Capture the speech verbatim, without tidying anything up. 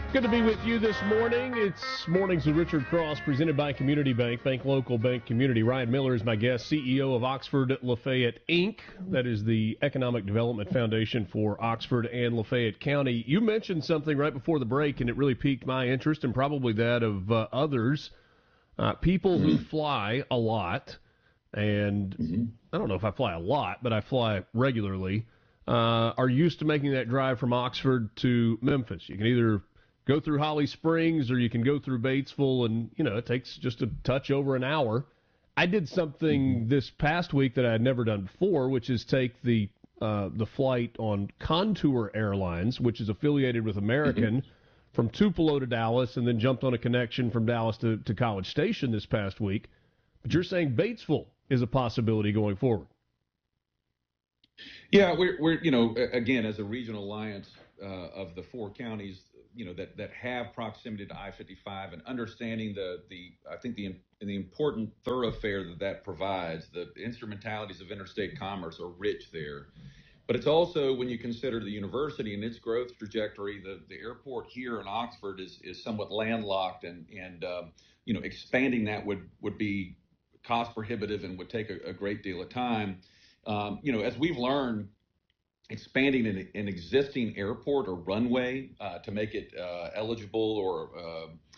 Good to be with you this morning. It's Mornings with Richard Cross, presented by Community Bank. Bank local, bank community. Ryan Miller is my guest, C E O of Oxford Lafayette Incorporated. That is the Economic Development Foundation for Oxford and Lafayette County. You mentioned something right before the break, and it really piqued my interest and probably that of uh, others. Uh, people mm-hmm. who fly a lot, and mm-hmm. I don't know if I fly a lot, but I fly regularly, uh, are used to making that drive from Oxford to Memphis. You can either go through Holly Springs, or you can go through Batesville, and, you know, it takes just a touch over an hour. I did something mm-hmm. this past week that I had never done before, which is take the uh, the flight on Contour Airlines, which is affiliated with American, mm-hmm. from Tupelo to Dallas, and then jumped on a connection from Dallas to, to College Station this past week. But you're saying Batesville is a possibility going forward. Yeah, we're, we're you know, again, as a regional alliance uh, of the four counties, you know, that, that have proximity to I fifty-five, and understanding the, the I think the the important thoroughfare that that provides, the instrumentalities of interstate commerce are rich there. But it's also, when you consider the university and its growth trajectory, the, the airport here in Oxford is is somewhat landlocked, and and um, you know, expanding that would would be cost prohibitive and would take a, a great deal of time. Um, you know, as we've learned, expanding an, an existing airport or runway uh, to make it uh, eligible or uh,